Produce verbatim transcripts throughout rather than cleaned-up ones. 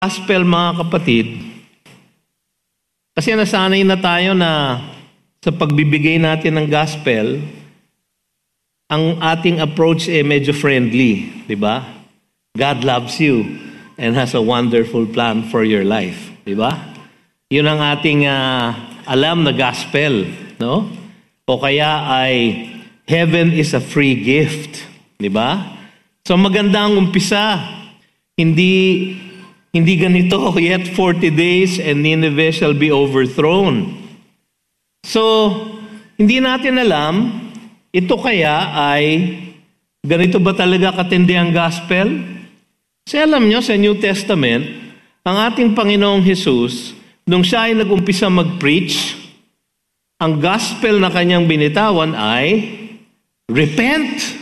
Gospel, mga kapatid, kasi nasanay na tayo na sa pagbibigay natin ng gospel, ang ating approach ay medyo friendly, di ba? God loves you and has a wonderful plan for your life, di ba? Yun ang ating uh, alam na gospel, no? O kaya ay heaven is a free gift, di ba? So maganda ang umpisa. Hindi Hindi ganito, yet forty days and Nineveh shall be overthrown. So, hindi natin alam, ito kaya ay ganito ba talaga katindi ang gospel? Kasi alam nyo, sa New Testament, ang ating Panginoong Jesus, nung siya ay nag-umpisa mag-preach, ang gospel na kanyang binitawan ay, repent,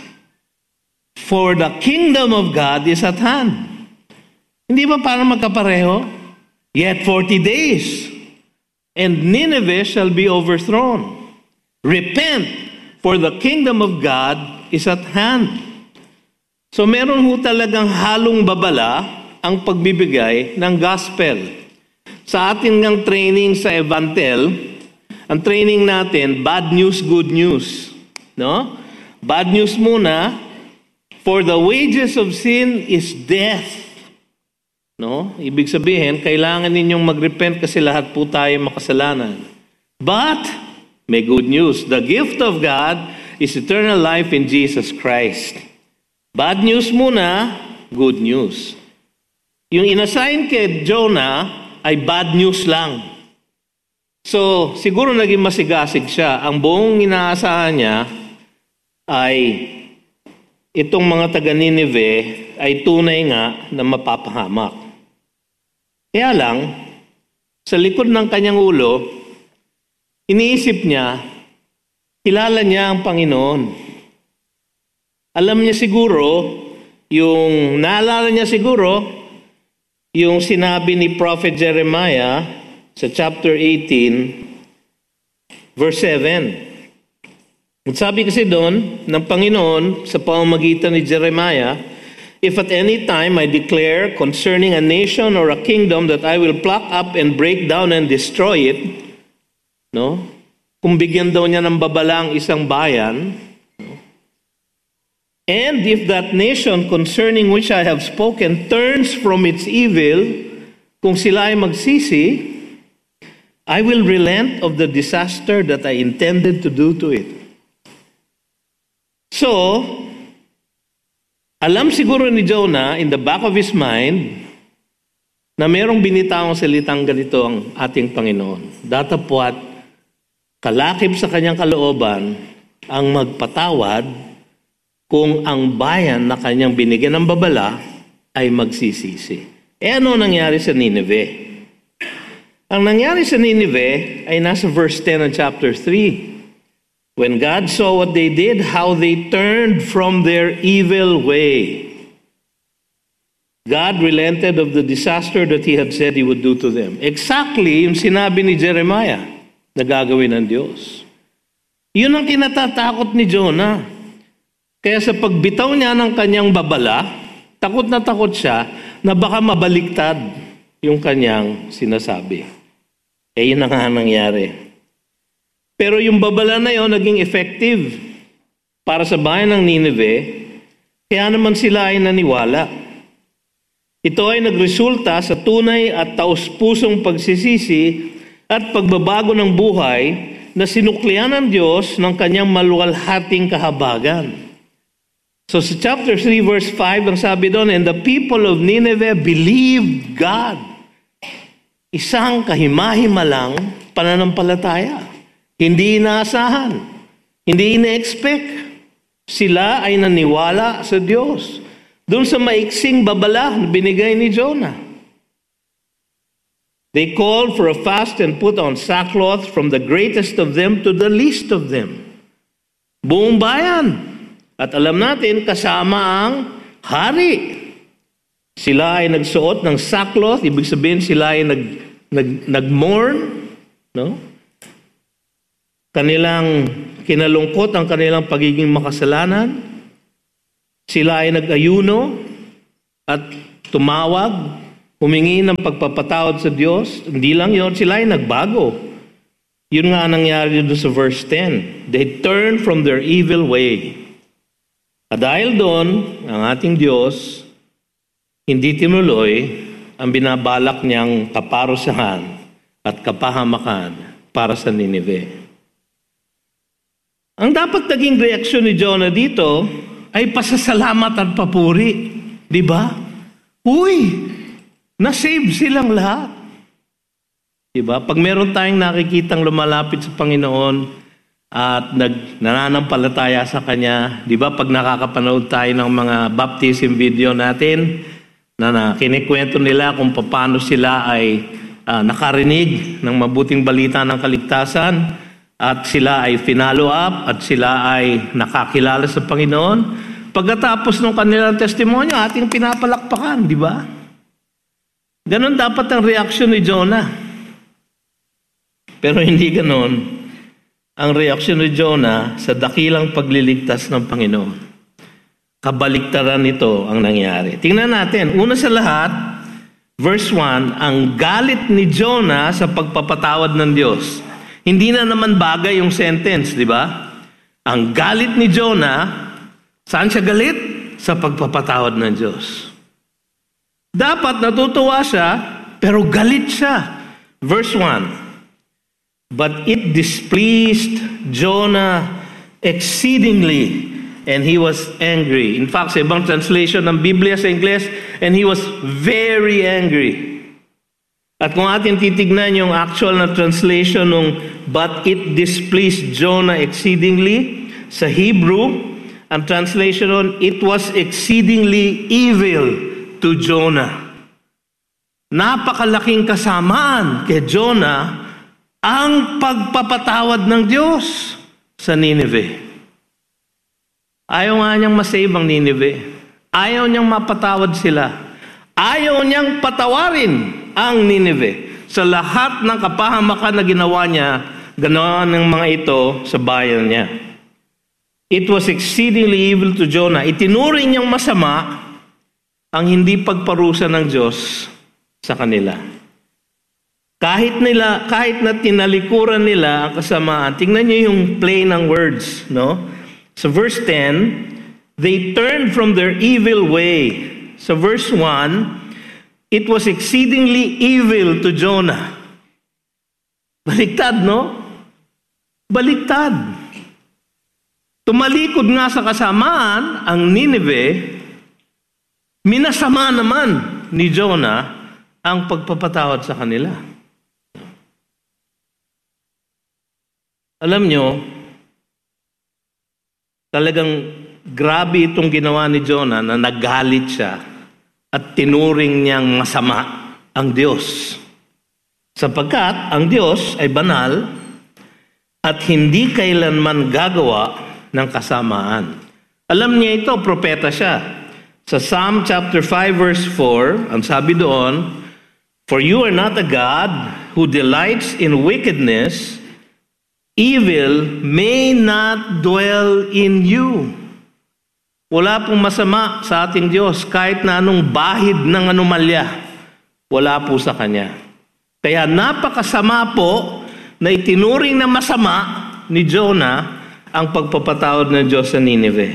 for the kingdom of God is at hand. Hindi ba parang magkapareho? Yet forty days, and Nineveh shall be overthrown. Repent, for the kingdom of God is at hand. So meron ho talagang halong babala ang pagbibigay ng gospel. Sa ating ng training sa Evantel, ang training natin, bad news, good news. No? Bad news muna, for the wages of sin is death. No? Ibig sabihin, kailangan ninyong mag-repent kasi lahat po tayo makasalanan. But, may good news. The gift of God is eternal life in Jesus Christ. Bad news muna, good news. Yung inassign kay Jonah ay bad news lang. So, siguro naging masigasig siya. Ang buong inaasahan niya ay itong mga taga-Nineveh ay tunay nga na mapapahamak. Kaya lang, sa likod ng kanyang ulo, iniisip niya, kilala niya ang Panginoon. Alam niya siguro, yung naalala niya siguro, yung sinabi ni Prophet Jeremiah sa chapter eighteen, verse seven. At sabi kasi doon ng Panginoon sa pamamagitan ni Jeremiah, if at any time I declare concerning a nation or a kingdom that I will pluck up and break down and destroy it, no? Kung bigyan daw niya ng babala ang isang bayan, no? And if that nation concerning which I have spoken turns from its evil, kung sila ay magsisi, I will relent of the disaster that I intended to do to it. So, alam siguro ni Jonah in the back of his mind na mayroong binitawang salitang ganito ang ating Panginoon. Datapwat, kalakip sa kanyang kalooban ang magpatawad kung ang bayan na kanyang binigyan ng babala ay magsisisi. E ano nangyari sa Nineveh? Ang nangyari sa Nineveh ay nasa verse ten of chapter three. When God saw what they did, how they turned from their evil way, God relented of the disaster that He had said He would do to them. Exactly yung sinabi ni Jeremiah na gagawin ng Diyos. Yun ang kinatatakot ni Jonah. Kaya sa pagbitaw niya ng kanyang babala, takot na takot siya na baka mabaliktad yung kanyang sinasabi. Eh yun ang nga nangyari. Pero yung babala na yun naging effective para sa bayan ng Nineveh, kaya naman sila ay naniwala. Ito ay nagresulta sa tunay at taus-pusong pagsisisi at pagbabago ng buhay na sinuklian ng Diyos ng kanyang maluwalhating kahabagan. So sa chapter three verse five, ang sabi doon, and the people of Nineveh believed God. Isang kahimahimalang pananampalataya. Hindi inaasahan, hindi ina-expect. Sila ay naniwala sa Diyos. Doon sa maiksing babala na binigay ni Jonah. They called for a fast and put on sackcloth from the greatest of them to the least of them. Buong bayan. At alam natin, kasama ang hari. Sila ay nagsuot ng sackcloth, ibig sabihin sila ay nag, nag, nag-mourn, no? Kanilang kinalungkot ang kanilang pagiging makasalanan. Sila ay nag-ayuno at tumawag humingi ng pagpapatawad sa Diyos. Hindi lang yun, sila ay nagbago. Yun nga nangyari doon sa verse ten. They turned from their evil way. At dahil doon, ang ating Diyos, hindi tinuloy ang binabalak niyang kaparusahan at kapahamakan para sa Nineveh. Ang dapat naging reaksyon ni Jonah dito ay pasasalamat at papuri. Di ba? Uy, na-save silang lahat. Di ba? Pag meron tayong nakikitang lumalapit sa Panginoon at nag, nananampalataya sa Kanya, di ba? Pag nakakapanood tayo ng mga baptism video natin, na, na kinikwento nila kung paano sila ay uh, nakarinig ng mabuting balita ng kaligtasan, at sila ay finalo up, at sila ay nakakilala sa Panginoon. Pagkatapos ng kanilang testimonyo, ating pinapalakpakan, di ba? Ganon dapat ang reaksyon ni Jonah. Pero hindi ganon ang reaksyon ni Jonah sa dakilang pagliligtas ng Panginoon. Kabaliktaran nito ang nangyari. Tingnan natin, una sa lahat, verse one, ang galit ni Jonah sa pagpapatawad ng Diyos. Hindi na naman bagay yung sentence, di ba? Ang galit ni Jonah, saan siya galit? Sa pagpapatawad ng Diyos. Dapat natutuwa siya, pero galit siya. Verse one, but it displeased Jonah exceedingly, and he was angry. In fact, sa ibang translation ng Biblia sa Ingles, and he was very angry. At kung atin titignan yung actual na translation ng but it displeased Jonah exceedingly, sa Hebrew, ang translation nun, it was exceedingly evil to Jonah. Napakalaking kasamaan kay Jonah ang pagpapatawad ng Diyos sa Nineveh. Ayaw nga niyang masave ang Nineveh. Ayaw niyang mapatawad sila. Ayaw niyang patawarin ang Nineveh. Sa lahat ng kapahamakan na ginawa niya, ganawa ng mga ito sa bayan niya. It was exceedingly evil to Jonah. Itinuring niyang masama ang hindi pagparusa ng Diyos sa kanila. Kahit nila, kahit na tinalikuran nila ang kasamaan, tingnan niyo yung play ng words, no? Sa verse ten, they turned from their evil way. Sa verse one, it was exceedingly evil to Jonah. Baliktad, no? Baliktad. Tumalikod nga sa kasamaan ang Nineveh, minasama naman ni Jonah ang pagpapatawad sa kanila. Alam nyo, talagang grabe itong ginawa ni Jonah na nagalit siya at tinuring niyang masama ang Diyos. Sapagkat ang Diyos ay banal at hindi kailanman gagawa ng kasamaan. Alam niya ito, propeta siya. Sa Psalm chapter five verse four, ang sabi doon, for you are not a God who delights in wickedness, evil may not dwell in you. Wala pong masama sa ating Diyos kahit na anong bahid ng anomalya. Wala po sa Kanya. Kaya napakasama po na itinuring na masama ni Jonah ang pagpapatawad ng Diyos sa Nineveh.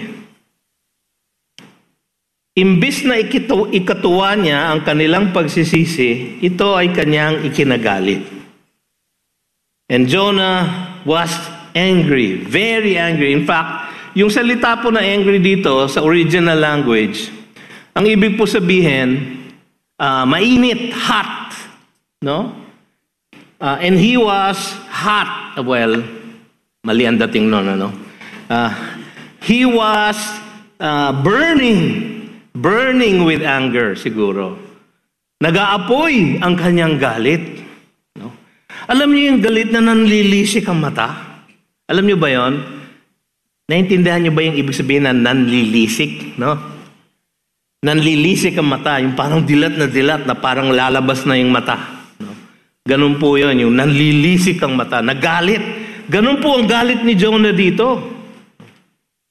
Imbis na ikito, ikatuwa niya ang kanilang pagsisisi, ito ay kanyang ikinagalit. And Jonah was angry, very angry. In fact, yung salita po na angry dito sa original language, ang ibig po sabihin, uh, mainit, hot. No? Uh, and he was hot. Well, mali ang dating nun, ano? Uh, he was uh, burning, burning with anger, siguro. Nag-aapoy ang kanyang galit. No? Alam niyo yung galit na nanlilisik ang mata? Alam niyo ba yon? Naintindihan niyo ba yung ibig sabihin na nanlilisik? No? Nanlilisik ang mata, yung parang dilat na dilat na parang lalabas na yung mata. No? Ganun po yun, yung nanlilisik ang mata, nagalit. Ganun po ang galit ni Jonah dito.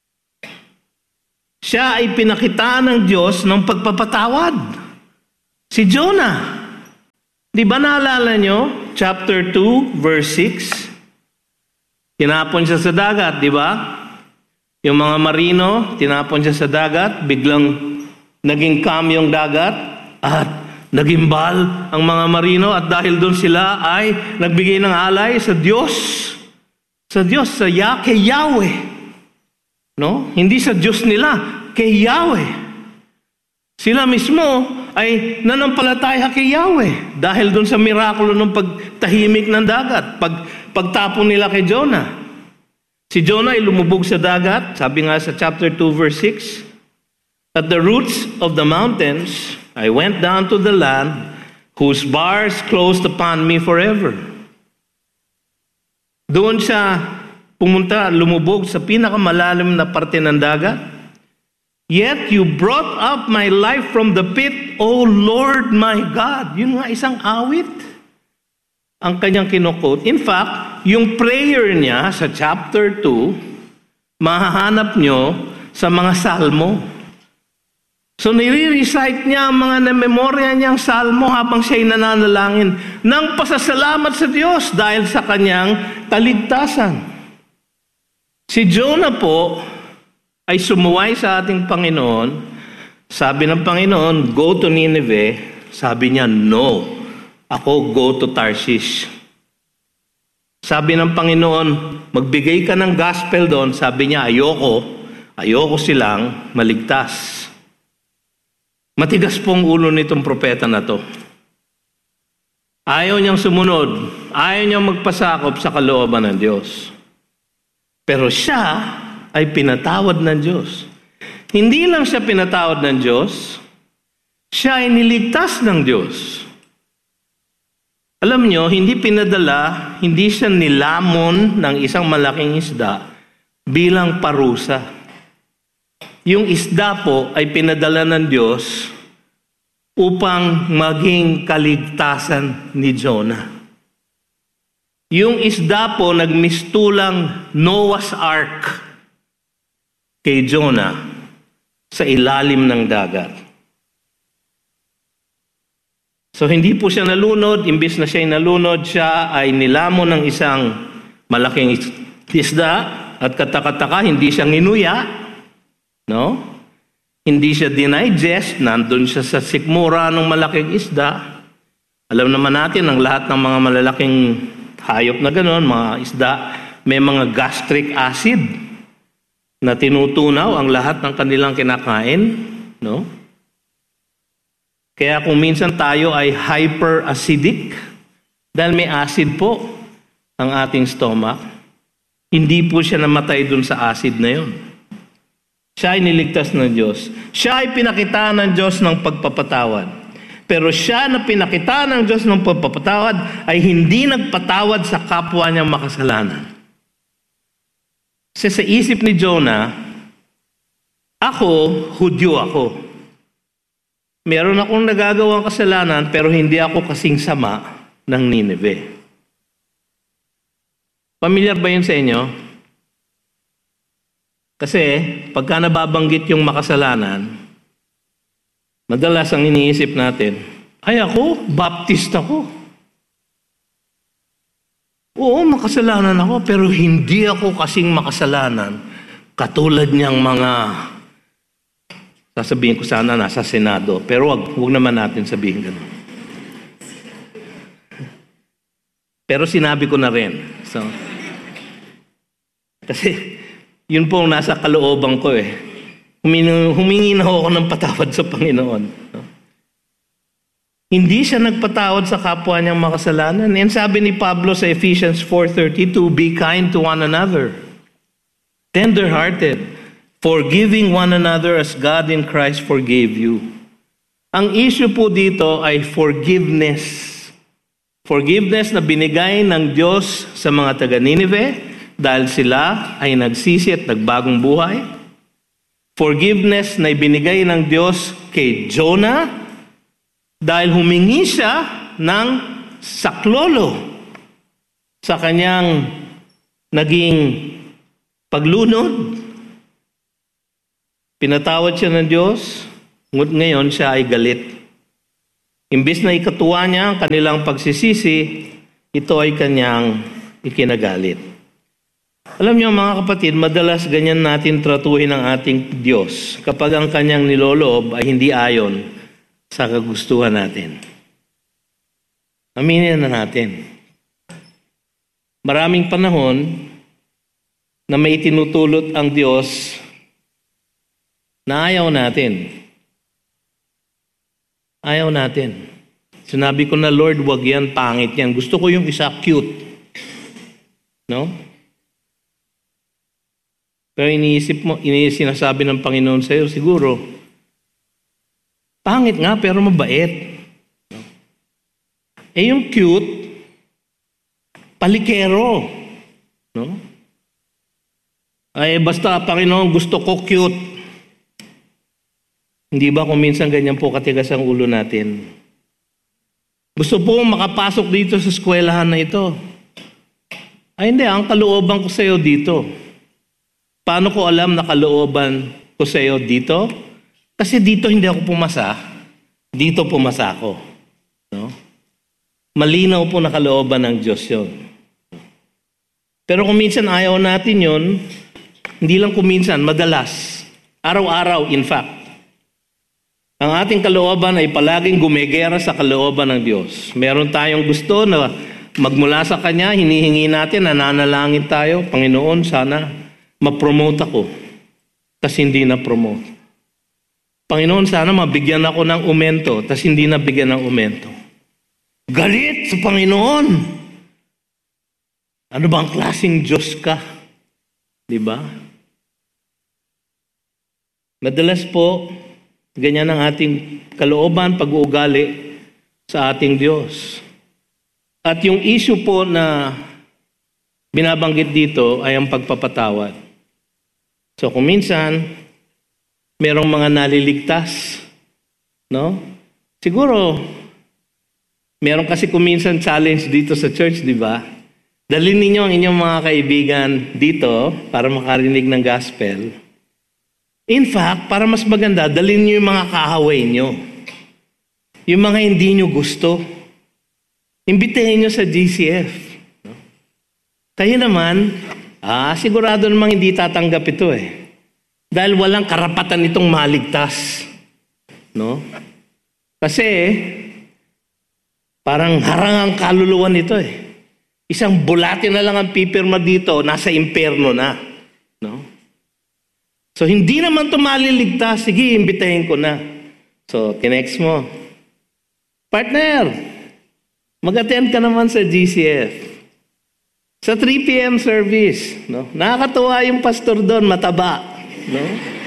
Siya ay pinakita ng Diyos ng pagpapatawad. Si Jonah. Di ba naalala nyo? Chapter two, verse six. Tinapon siya sa dagat, di ba? Yung mga marino, tinapon siya sa dagat, biglang naging calm yung dagat, at nagimbal ang mga marino, at dahil doon sila ay nagbigay ng alay sa Diyos. Sa Diyos, sa ya, kay Yahweh. No? Hindi sa Diyos nila, kay Yahweh. Sila mismo ay nanampalataya kay Yahweh dahil doon sa mirakulo ng pagtahimik ng dagat, pag, pagtapon nila kay Jonah. Si Jonah ay lumubog sa dagat, sabi nga sa chapter two verse six, "At the roots of the mountains I went down to the land whose bars closed upon me forever." Doon siya pumunta, lumubog sa pinakamalalim na parte ng dagat. "Yet you brought up my life from the pit, O Lord my God." Yun nga, isang awit ang kanyang kinukot. In fact, yung prayer niya sa chapter two, mahahanap nyo sa mga salmo. So nire-recite niya ang mga namemorya niyang salmo habang siya'y nananalangin ng pasasalamat sa Diyos dahil sa kanyang kaligtasan. Si Jonah po ay sumuway sa ating Panginoon. Sabi ng Panginoon, "Go to Nineveh." Sabi niya, "No. Ako, go to Tarshish." Sabi ng Panginoon, "Magbigay ka ng gospel doon." Sabi niya, "Ayoko. Ayoko silang maligtas." Matigas pong ulo nitong propeta na to. Ayaw niyang sumunod. Ayaw niyang magpasakop sa kalooban ng Diyos. Pero siya ay pinatawad ng Diyos. Hindi lang siya pinatawad ng Diyos, siya ay niligtas ng Diyos. Alam nyo, hindi pinadala, hindi siya nilamon ng isang malaking isda bilang parusa. Yung isda po ay pinadala ng Diyos upang maging kaligtasan ni Jonah. Yung isda po nagmistulang Noah's Ark kay Jonah sa ilalim ng dagat. So hindi po siya nalunod, imbis na siya ay nalunod, siya ay nilamon ng isang malaking isda at katakataka, hindi siya nginuya, no? Hindi siya dinigest, nandun siya sa sikmura ng malaking isda. Alam naman natin, ang lahat ng mga malalaking hayop na gano'n, mga isda, may mga gastric acid na tinutunaw ang lahat ng kanilang kinakain, no? Kaya kung minsan tayo ay hyperacidic, dahil may acid po ang ating stomach, hindi po siya namatay dun sa acid na yun. Siya ay niligtas ng Diyos. Siya ay pinakita ng Diyos ng pagpapatawad. Pero siya na pinakita ng Diyos ng pagpapatawad ay hindi nagpatawad sa kapwa niyang makasalanan. Kasi sa isip ni Jonah, ako, Hudyo ako. Meron akong nagagawang kasalanan pero hindi ako kasing sama ng Nineveh. Pamilyar ba yun sa inyo? Kasi pagka nababanggit yung makasalanan, madalas ang iniisip natin, ay ako, Baptist ako. Oo, makasalanan ako, pero hindi ako kasing makasalanan. Katulad niyang mga, sasabihin ko sana nasa Senado, pero wag, wag naman natin sabihin gano'n. Pero sinabi ko na rin. So, kasi yun po nasa kalooban ko eh. Humingi, humingi na ako ng patawad sa Panginoon. No? Hindi siya nagpatawad sa kapwa niyang makasalanan. And sabi ni Pablo sa Ephesians four thirty-two, "Be kind to one another, tender-hearted, forgiving one another as God in Christ forgave you." Ang issue po dito ay forgiveness. Forgiveness na binigay ng Diyos sa mga taga-Nineveh dahil sila ay nagsisi at nagbagong buhay. Forgiveness na ibinigay ng Diyos kay Jonah dahil humingi siya ng saklolo sa kanyang naging paglunod. Pinatawad siya ng Diyos, ngunit ngayon siya ay galit. Imbes na ikatuwa niya ang kanilang pagsisisi, ito ay kanyang ikinagalit. Alam niyo mga kapatid, madalas ganyan natin tratuhin ang ating Diyos kapag ang kanyang niloloob ay hindi ayon sa kagustuhan natin. Aminin na natin. Maraming panahon na may tinutulot ang Diyos na ayaw natin. Ayaw natin. Sinabi ko na, Lord, wag yan, pangit yan. Gusto ko yung isa cute. No? Pero iniisip mo, iniisip sinasabi ng Panginoon sa'yo, siguro, pangit nga, pero mabait. Eh yung cute, palikero. No? Ay, basta, Panginoon, gusto ko cute. Hindi ba kung minsan ganyan po katigas ang ulo natin? Gusto po makapasok dito sa eskwelahan na ito. Ay hindi, ang kalooban ko sa iyo dito. Paano ko alam na kalooban ko sa iyo dito? Kasi dito hindi ako pumasa. Dito pumasa ako. No? Malinaw po na kalooban ng Diyos yun. Pero kung minsan ayaw natin yun, hindi lang kung minsan, madalas. Araw-araw, in fact. Ang ating kalooban ay palaging gumegera sa kalooban ng Diyos. Meron tayong gusto na magmula sa Kanya, hinihingi natin, nananalangin tayo, Panginoon, sana ma-promote ako. Tas hindi na-promote. Panginoon, sana mabigyan ako ng umento, tas hindi nabigyan ng umento. Galit sa Panginoon! Ano bang klaseng Diyos ka? Diba? Madalas po, ganyan ang ating kalooban, pag-uugali sa ating Diyos. At yung issue po na binabanggit dito ay ang pagpapatawad. So kung minsan, merong mga naliligtas, no? Siguro, meron kasi kung minsan challenge dito sa church, di ba? Dalhin ninyo ang inyong mga kaibigan dito para makarinig ng gospel. In fact, para mas maganda, dalhin niyo yung mga kaaway niyo. Yung mga hindi niyo gusto. Imbitahin niyo sa G C F. No? Kayo naman, ah, sigurado namang hindi tatanggap ito eh. Dahil walang karapatan itong maligtas. No? Kasi, parang harang ang kaluluwa nito eh. Isang bulate na lang ang pipirma dito, nasa impyerno na. No? So, hindi naman ito maliligtas. Sige, imbitahin ko na. So, tinext mo. Partner, mag-attend ka naman sa G C F. Sa three p.m. service. No? Nakakatuwa yung pastor doon, mataba. No?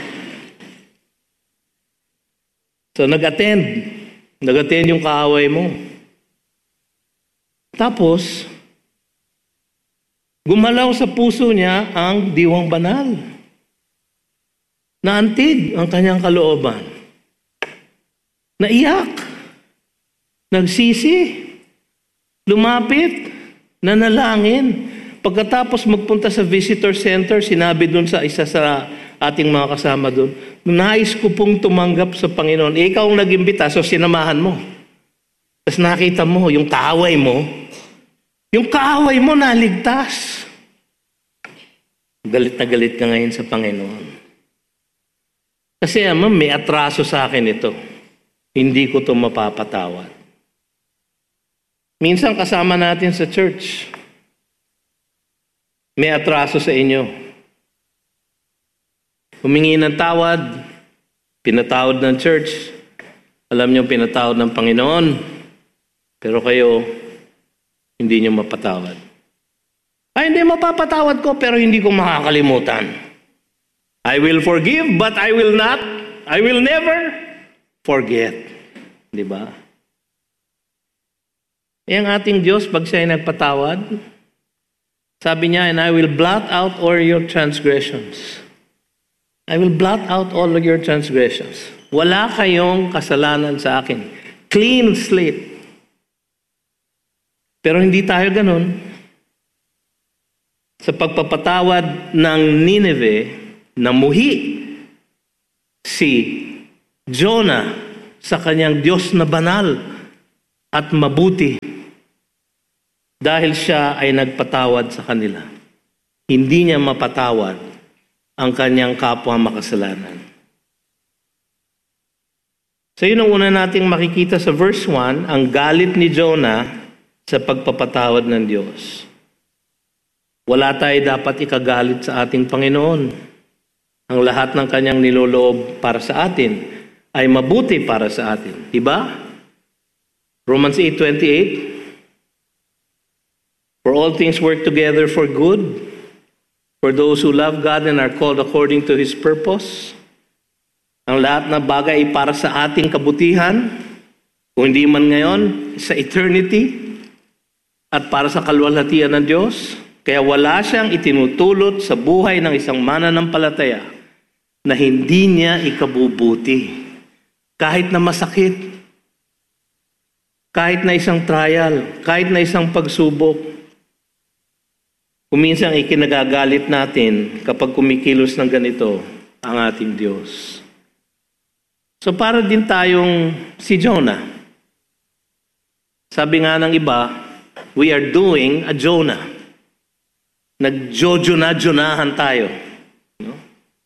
So, nag-attend. Nag-attend yung kaaway mo. Tapos, gumalaw sa puso niya ang diwang banal. Naantig ang kanyang kalooban. Naiyak. Nagsisi. Lumapit. Nanalangin. Pagkatapos magpunta sa visitor center, sinabi dun sa isa sa ating mga kasama dun, nais ko pong tumanggap sa Panginoon. Eh, ikaw ang nag-imbita, so sinamahan mo. Tapos nakita mo, yung kaaway mo, yung kaaway mo naligtas. Galit na galit ka ngayon sa Panginoon. Kasi ama, may atraso sa akin ito. Hindi ko ito mapapatawad. Minsan kasama natin sa church, may atraso sa inyo. Humingi ng tawad, pinatawad ng church. Alam niyo, pinatawad ng Panginoon. Pero kayo, hindi niyo mapatawad. Ay, hindi mapapatawad ko, pero hindi ko makakalimutan. I will forgive, but I will not, I will never forget. Di ba? E ang ating Diyos, pag siya ay nagpatawad, sabi niya, and I will blot out all your transgressions. I will blot out all of your transgressions. Wala kayong kasalanan sa akin. Clean slate. Pero hindi tayo ganun. Sa pagpapatawad ng Nineveh, namuhi si Jonah sa kanyang Diyos na banal at mabuti dahil siya ay nagpatawad sa kanila. Hindi niya mapatawad ang kanyang kapwa makasalanan. So yun ang una nating makikita sa verse one, ang galit ni Jonah sa pagpapatawad ng Diyos. Wala tayo dapat ikagalit sa ating Panginoon. Ang lahat ng kanyang niloloob para sa atin ay mabuti para sa atin. Diba? Romans eight twenty-eight. For all things work together for good, for those who love God and are called according to His purpose. Ang lahat ng bagay ay para sa ating kabutihan, kung hindi man ngayon, sa eternity, at para sa kalwalhatian ng Diyos. Kaya wala siyang itinutulot sa buhay ng isang mananampalataya na hindi niya ikabubuti. Kahit na masakit, kahit na isang trial, kahit na isang pagsubok. Kuminsan ikinagagalit natin kapag kumikilos ng ganito ang ating Diyos. So para din tayong si Jonah. Sabi nga ng iba, we are doing a Jonah. Nag-jojona-jonahan tayo. No?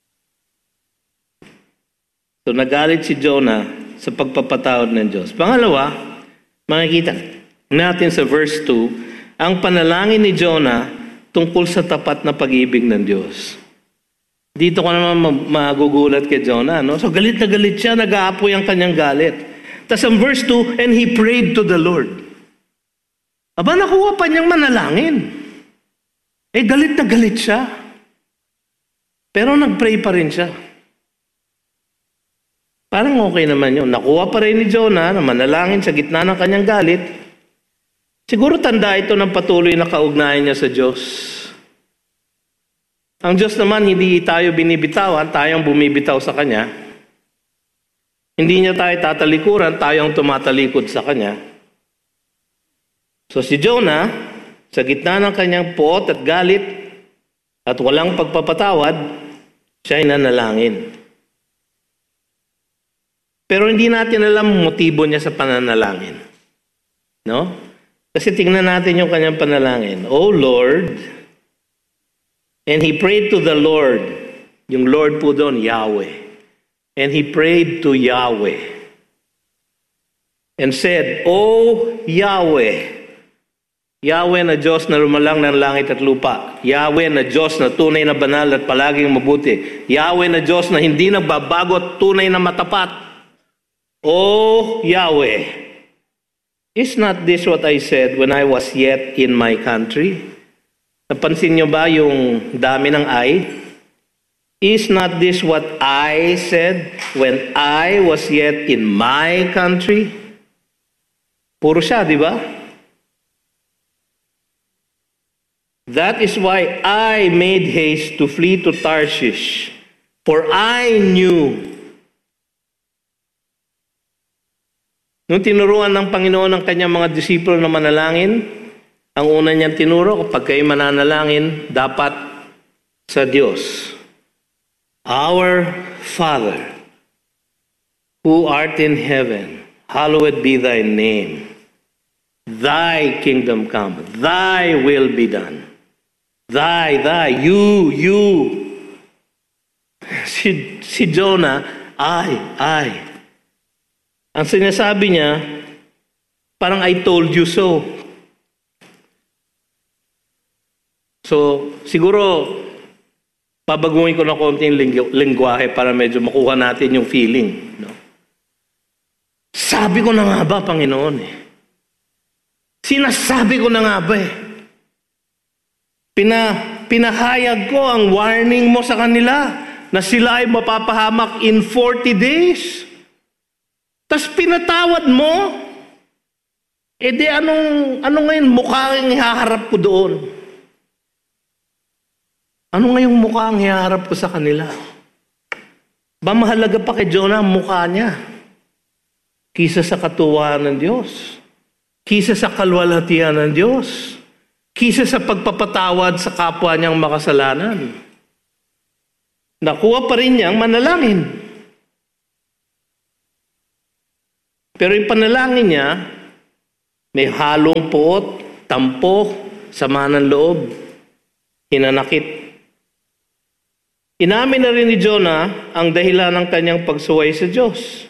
So nagalit si Jonah sa pagpapatawad ng Diyos. Pangalawa, makikita natin sa verse two, ang panalangin ni Jonah tungkol sa tapat na pag-ibig ng Diyos. Dito ko naman magugulat kay Jonah. No? So galit na galit siya, nag-aapoy ang kanyang galit. Tapos ang verse two, and he prayed to the Lord. Aba, nakuha pa niyang manalangin. Eh, galit na galit siya. Pero nag-pray pa rin siya. Parang okay naman yun. Nakuha pa rin ni Jonah na manalangin sa gitna ng kanyang galit. Siguro tanda ito ng patuloy na kaugnayan niya sa Diyos. Ang Diyos naman, hindi tayo binibitawan, tayong bumibitaw sa Kanya. Hindi niya tayo tatalikuran, tayong tumatalikod sa Kanya. So si Jonah, sa gitna ng kanyang puot at galit at walang pagpapatawad, siya ay nanalangin. Pero hindi natin alam ang motibo niya sa pananalangin. No? Kasi tingnan natin yung kanyang panalangin. Oh Lord, and he prayed to the Lord. Yung Lord po doon, Yahweh. And he prayed to Yahweh and said, Oh Yahweh, Yahweh na Diyos na lumalang ng langit at lupa. Yahweh na Diyos na tunay na banal at palaging mabuti. Yahweh na Diyos na hindi nagbabago at tunay na matapat. Oh Yahweh, is not this what I said when I was yet in my country? Napansin niyo ba yung dami ng I? Is not this what I said when I was yet in my country? Puro siya, di ba? That is why I made haste to flee to Tarshish, for I knew. Nung tinuruan ng Panginoon ang kanyang mga disipulo na manalangin, ang una niyang tinuro, kapag kayo mananalangin, dapat sa Diyos. Our Father, who art in heaven, hallowed be thy name. Thy kingdom come, thy will be done. Thy, thy, you, you. Si, si Jonah, I, I. Ang sinasabi niya, parang I told you so. So, siguro, pabaguhin ko na konting ling- lingwahe para medyo makuha natin yung feeling. No? Sabi ko na nga ba, Panginoon eh. Sinasabi ko na nga ba eh. Pina, pinahayag ko ang warning mo sa kanila na sila ay mapapahamak in forty days. Tas pinatawad mo. E di anong, ano ngayon mukha ang ihaharap ko doon? Ano ngayong mukha ang ihaharap ko sa kanila? Ba mahalaga pa kay Jonah ang mukha niya? Kisa sa katuwaan ng Diyos. Kisa sa kalwalhatian ng Diyos. Kisa sa pagpapatawad sa kapwa niyang makasalanan. Nakuha pa rin niyang manalangin. Pero yung panalangin niya, May halong puot, tampo, sama ng loob, hinanakit. Inamin na rin ni Jonah ang dahilan ng kanyang pagsuway sa Diyos.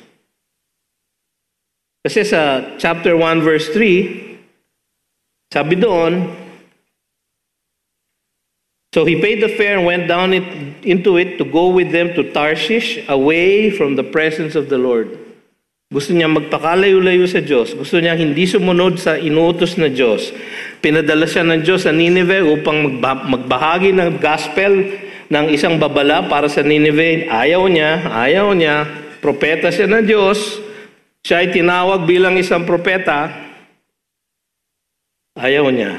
Kasi sa chapter one verse three, sabi doon, so he paid the fare and went down it, into it to go with them to Tarshish, away from the presence of the Lord. Gusto niya magpakalayo-layo sa Diyos. Gusto niya hindi sumunod sa inutos na Diyos. Pinadala siya ng Diyos sa Nineveh upang magba- magbahagi ng gospel ng isang babala para sa Nineveh. Ayaw niya, ayaw niya. Propeta siya ng Diyos. Siya ay tinawag bilang isang propeta. Ayaw niya.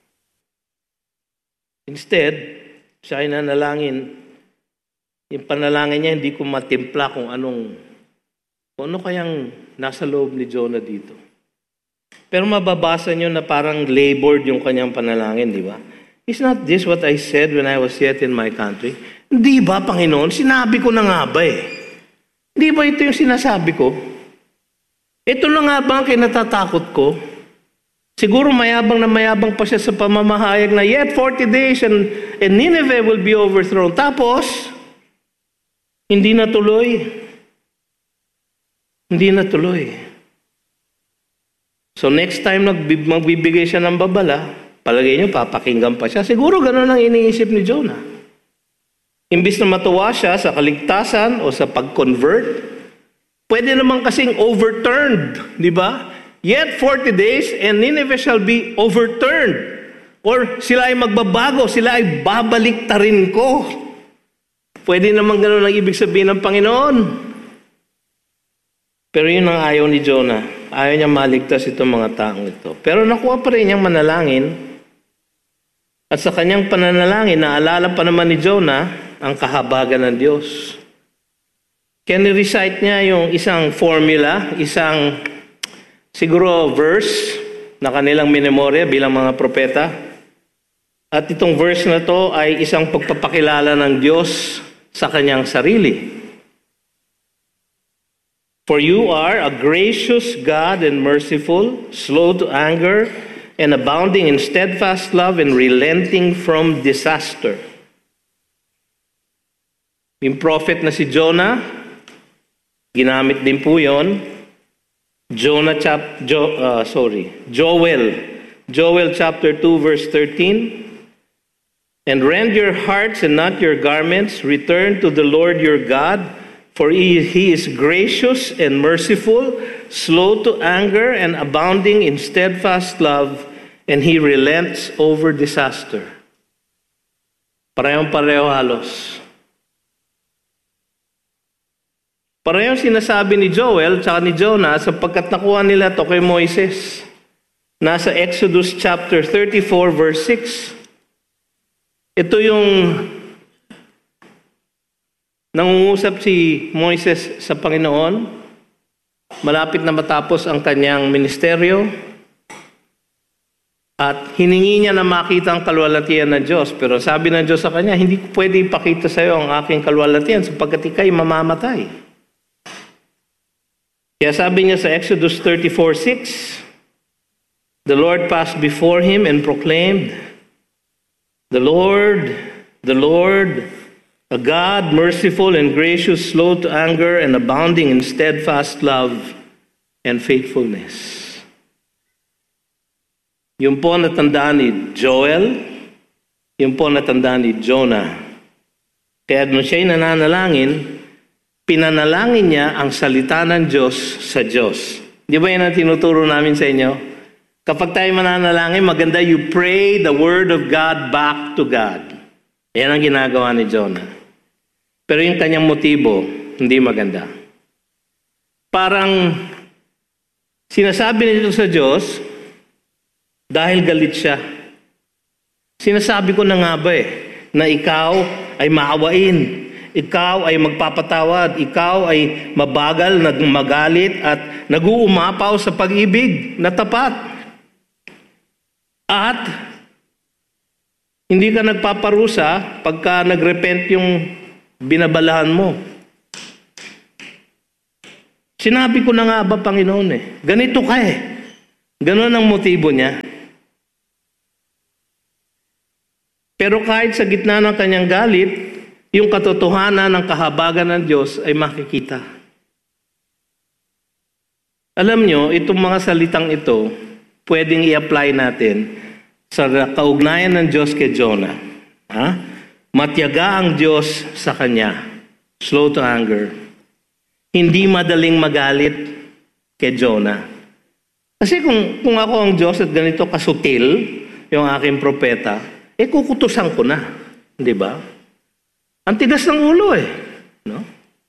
Instead, siya ay nanalangin. Yung panalangin niya, hindi ko matimpla kung anong ano kayang nasa loob ni Jonah dito. Pero mababasa nyo na parang labored yung kanyang panalangin, di ba? Is not this what I said when I was yet in my country? Hindi ba, Panginoon? Sinabi ko na nga ba eh. Hindi ba ito yung sinasabi ko? Ito na nga ba ang kinatatakot ko? Siguro mayabang na mayabang pa siya sa pamamahayag na yet forty days and, and Nineveh will be overthrown. Tapos, hindi natuloy. Hindi natuloy. So next time nagbib- magbibigay siya ng babala, palagay niyo papakinggan pa siya. Siguro gano'n ang iniisip ni Jonah. Imbis na matuwa siya sa kaligtasan o sa pag-convert, pwede naman kasing overturned, di ba? Yet forty days and Nineveh shall be overturned. Or sila ay magbabago, sila ay babaliktarin ko. Pwede naman gano'n ang ibig sabihin ng Panginoon. Pero yun ang ayaw ni Jonah. Ayaw niya maligtas itong mga taong ito. Pero nakuha pa rin niyang manalangin. At sa kanyang pananalangin, naalala pa naman ni Jonah ang kahabagan ng Diyos. Kaya ni-recite niya yung isang formula, isang siguro verse na kanilang minemorya bilang mga propeta. At itong verse na to ay isang pagpapakilala ng Diyos sa kanyang sarili. For you are a gracious God and merciful, slow to anger, and abounding in steadfast love and relenting from disaster. Yung prophet na si Jonah, ginamit din po yon. Jonah chap, jo, uh, sorry, Joel, Joel chapter two verse thirteen. And rend your hearts and not your garments. Return to the Lord your God. For he, he is gracious and merciful, slow to anger and abounding in steadfast love, and he relents over disaster. Parehong-pareho halos. Parehong sinasabi ni Joel at ni Jonah sapagkat nakuha nila to kay Moises. Nasa Exodus chapter thirty-four verse six. Ito yung nangungusap si Moises sa Panginoon, malapit na matapos ang kanyang ministeryo, at hiningi niya na makita ang kalwalatian ng Diyos. Pero sabi ng Diyos sa kanya, hindi ko pwede ipakita sa iyo ang aking kalwalatian sapagkat ika'y mamamatay. Kaya sabi niya sa Exodus thirty-four six, the Lord passed before him and proclaimed, The Lord, the Lord, a God merciful and gracious, slow to anger, and abounding in steadfast love and faithfulness. Yun po natandaan ni Joel, yun po natandaan ni Jonah. Kaya nung siya'y nananalangin, pinanalangin niya ang salita ng Diyos sa Diyos. Di ba yan ang tinuturo namin sa inyo? Kapag tayo mananalangin, maganda you pray the word of God back to God. Yan ang ginagawa ni Jonah. Pero yung kanyang motibo, hindi maganda. Parang sinasabi nito sa Diyos, dahil galit siya. Sinasabi ko na nga ba eh, na ikaw ay maawain, ikaw ay magpapatawad, ikaw ay mabagal, nagmagalit at nag-uumapaw sa pag-ibig na tapat. At hindi ka nagpaparusa pagka nagrepent yung binabalahan mo. Sinabi ko na nga ba, Panginoon eh, ganito ka eh. Ganon ang motibo niya. Pero kahit sa gitna ng kanyang galit, yung katotohanan ng kahabagan ng Diyos ay makikita. Alam nyo, itong mga salitang ito, pwedeng i-apply natin sa kaugnayan ng Diyos kay Jonah. Ha? Matyaga ang Diyos sa kanya. Slow to anger. Hindi madaling magalit kay Jonah. Kasi kung, kung ako ang Diyos at ganito kasutil, yung aking propeta, eh kukutusan ko na. Di ba? Ang tigas ng ulo eh. No?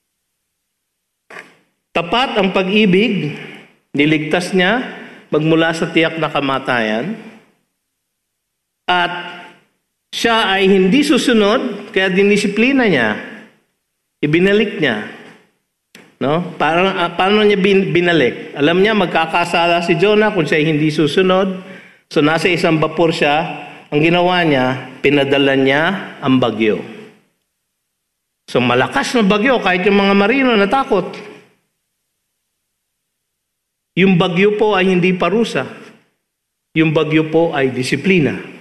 Tapat ang pag-ibig, niligtas niya magmula sa tiyak na kamatayan, at siya ay hindi susunod, kaya dinisiplina niya, ibinalik niya. No? Paano, uh, paano niya bin, binalik? Alam niya, magkakasala si Jonah kung siya ay hindi susunod. So nasa isang bapor siya, ang ginawa niya, pinadala niya ang bagyo. So malakas na bagyo, kahit yung mga marino natakot. Yung bagyo po ay hindi parusa. Yung bagyo po ay disiplina.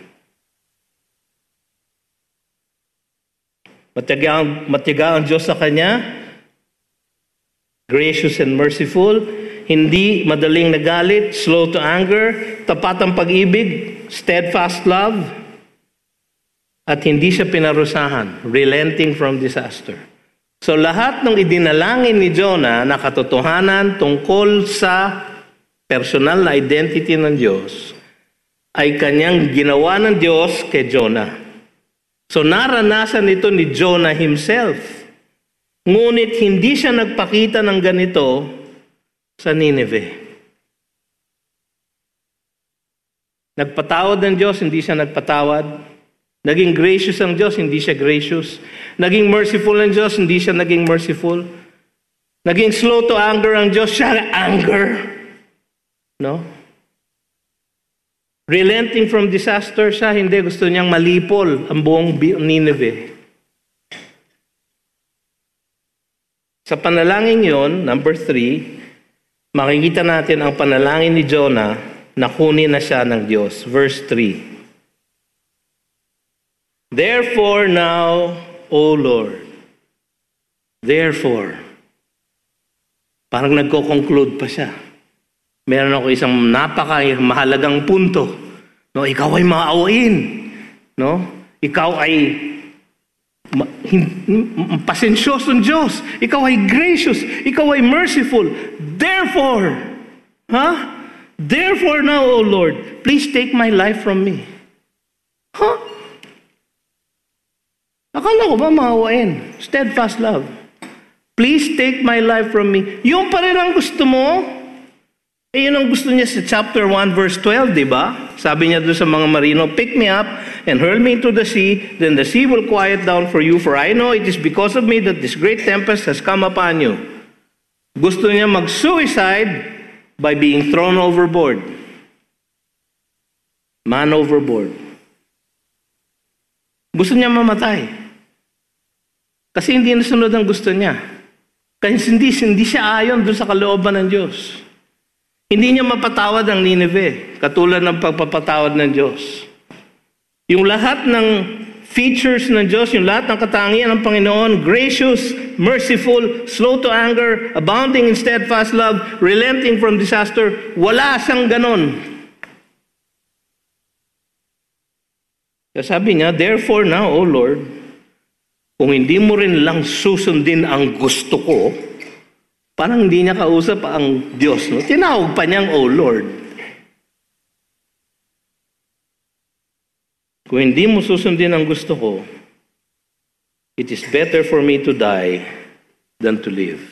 Matyaga ang, matyaga ang Diyos sa kanya, gracious and merciful, hindi madaling nagalit, slow to anger, tapat ang pag-ibig, steadfast love, at hindi siya pinarusahan, relenting from disaster. So lahat ng idinalangin ni Jonah na katotohanan tungkol sa personal na identity ng Diyos ay kanyang ginawa ng Diyos kay Jonah. So naranasan ito ni Jonah himself. Ngunit hindi siya nagpakita ng ganito sa Nineveh. Nagpatawad ng Diyos, hindi siya nagpatawad. Naging gracious ang Diyos, hindi siya gracious. Naging merciful ang Diyos, hindi siya naging merciful. Naging slow to anger ang Diyos, siya anger. No? Relenting from disaster siya, hindi. Gusto niyang malipol ang buong Nineveh. Sa panalangin yon, number three, makikita natin ang panalangin ni Jonah na kunin na siya ng Diyos. Verse three. Therefore now, O Lord, therefore, parang nagko-conclude pa siya. Meron ako isang napaka-mahalagang punto. No, ikaw ay maawain. No? Ikaw ay ma- hin- pasensyosong Diyos. Ikaw ay gracious. Ikaw ay merciful. Therefore, huh? Therefore now, O Lord, please take my life from me. Huh? Akala ko ba maawain? Steadfast love. Please take my life from me. Yung pa rin ang gusto mo? Eh, yun ang gusto niya sa chapter one, verse twelve, di ba? Sabi niya doon sa mga marino, pick me up and hurl me into the sea, then the sea will quiet down for you, for I know it is because of me that this great tempest has come upon you. Gusto niya mag-suicide by being thrown overboard. Man overboard. Gusto niya mamatay. Kasi hindi nasunod ang gusto niya. Kasi hindi, hindi siya ayon doon sa kalooban ng Diyos. Hindi niya mapatawad ang Nineveh, katulad ng pagpapatawad ng Diyos. Yung lahat ng features ng Diyos, yung lahat ng katangian ng Panginoon, gracious, merciful, slow to anger, abounding in steadfast love, relenting from disaster, wala siyang ganon. Kaya sabi niya, therefore now, O Lord, kung hindi mo rin lang susundin ang gusto ko, parang hindi niya kausap ang Diyos. No? Tinawag pa niyang, O Lord. Kung hindi mo susundin ang gusto ko, it is better for me to die than to live.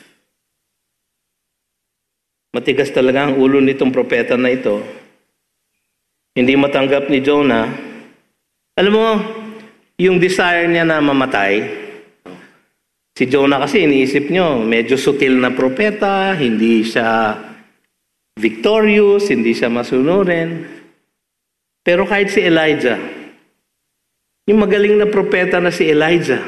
Matigas talaga ang ulo nitong propeta na ito. Hindi matanggap ni Jonah. Alam mo, yung desire niya na mamatay, si Jonah kasi iniisip nyo, medyo sutil na propeta, hindi siya victorious, hindi siya masunurin. Pero kahit si Elijah, yung magaling na propeta na si Elijah,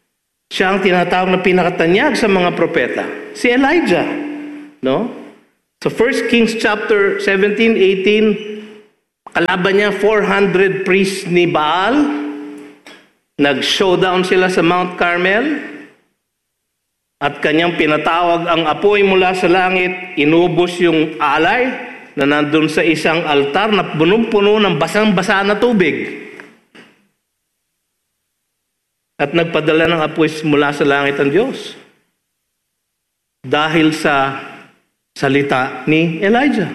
siya ang tinatawag na pinakatanyag sa mga propeta. Si Elijah, no? So First Kings chapter seventeen, eighteen, kalaban niya four hundred priests ni Baal. Nag-showdown sila sa Mount Carmel. At kanyang pinatawag ang apoy mula sa langit. Inubos yung alay na nandun sa isang altar na punong-puno ng basang-basa na tubig. At nagpadala ng apoy mula sa langit ang Diyos. Dahil sa salita ni Elijah.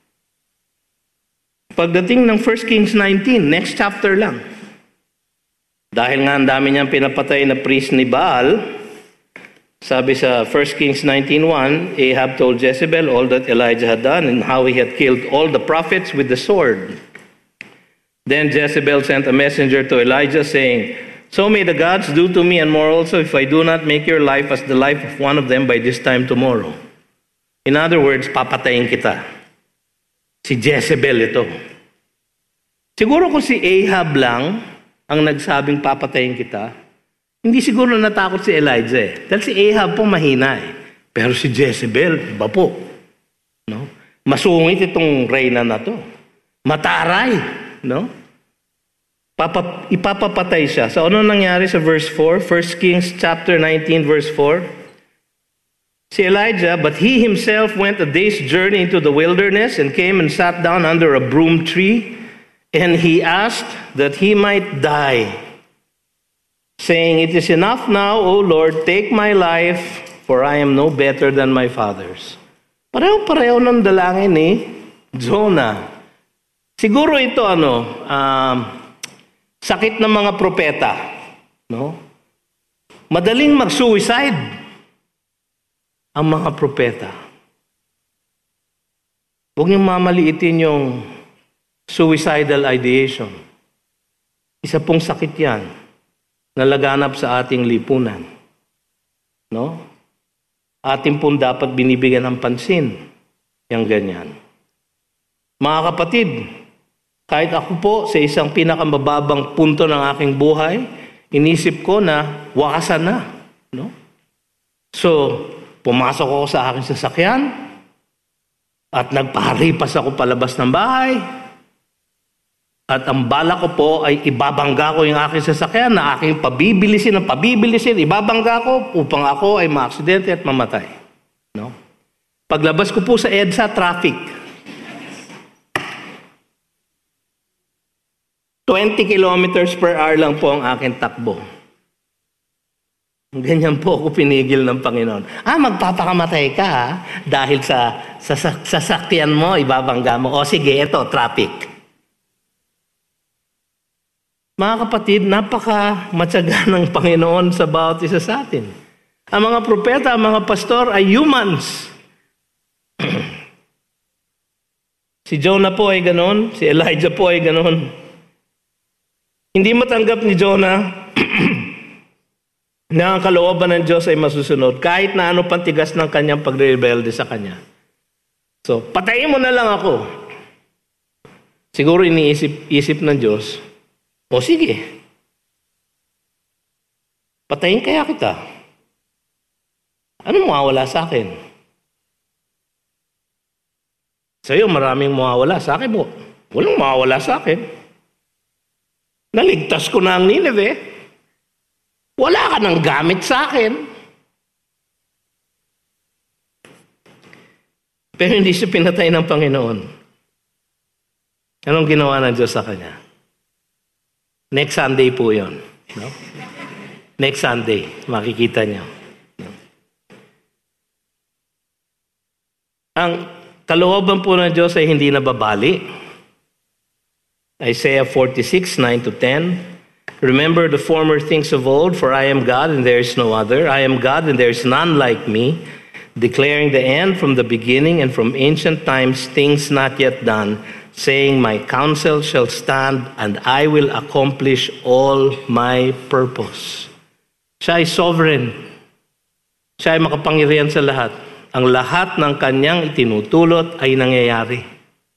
Pagdating ng First Kings nineteen, next chapter lang. Dahil nga ang dami niyang pinapatay na priest ni Baal, sabi sa First Kings nineteen one, Ahab told Jezebel all that Elijah had done and how he had killed all the prophets with the sword. Then Jezebel sent a messenger to Elijah saying, so may the gods do to me and more also if I do not make your life as the life of one of them by this time tomorrow. In other words, papatayin kita. Si Jezebel ito. Siguro kung si Ahab lang ang nagsabing papatayin kita, hindi siguro natakot si Elijah eh. Dahil si Ahab po mahina eh. Pero si Jezebel, iba po. No? Masungit itong reyna na to. Mataray. No? Papa, ipapapatay siya. So ano nangyari sa verse four? First Kings chapter nineteen verse four. Si Elijah, but he himself went a day's journey into the wilderness and came and sat down under a broom tree, and he asked that he might die, saying, it is enough now, O Lord, take my life, for I am no better than my fathers. Pareho-pareho ng dalangin ni Jonah. Siguro ito ano, um, sakit ng mga propeta, no? Madaling mag-suicide ang mga propeta. Huwag niyong mamaliitin yung suicidal ideation. Isa pong sakit yan na laganap sa ating lipunan. No? Ating pong dapat binibigyan ng pansin yung ganyan. Mga kapatid, kahit ako po sa isang pinakamababang punto ng aking buhay, inisip ko na wakasan na. No? So, pumasok ako sa aking sasakyan at nagpaharipas ako palabas ng bahay. At ang bala ko po ay ibabangga ko yung aking sasakyan na aking pabibilisin ng pabibilisin, ibabangga ko upang ako ay maaksidente at mamatay. No? Paglabas ko po sa EDSA, traffic. twenty kilometers per hour lang po ang aking takbo. Ganyan po ako pinigil ng Panginoon. Ah, magpapakamatay ka ha? Dahil sa, sa, sa sasakyan mo, ibabangga mo. O sige, ito, traffic. Mga kapatid, napaka-matyaga ng Panginoon sa bawat isa sa atin. Ang mga propeta, ang mga pastor ay humans. Si Jonah po ay ganon, si Elijah po ay ganon. Hindi matanggap ni Jonah na ang kalooban ng Diyos ay masusunod kahit na ano pang tigas ng kanyang pagre-rebelde sa kanya. So, patayin mo na lang ako. Siguro iniisip-isip ng Diyos, o sige, patayin kaya kita. Ano mawawala sa akin? Sa iyo, maraming mawawala. Sa akin mo, walang mawawala sa akin. Naligtas ko na ang Nineveh. Wala ka nang gamit sa akin. Pero hindi siya pinatay ng Panginoon. Anong ginawa ng Diyos sa kanya? Next Sunday po yun. No? Next Sunday, makikita niyo. No? Ang kalooban po ng Diyos ay hindi nababali. Isaiah forty-six, nine to ten. Remember the former things of old, for I am God and there is no other. I am God and there is none like me, declaring the end from the beginning and from ancient times things not yet done, saying, my counsel shall stand and I will accomplish all my purpose. Siya ay sovereign. Siya ay makapangyarihan sa lahat. Ang lahat ng kanyang itinutulot ay nangyayari.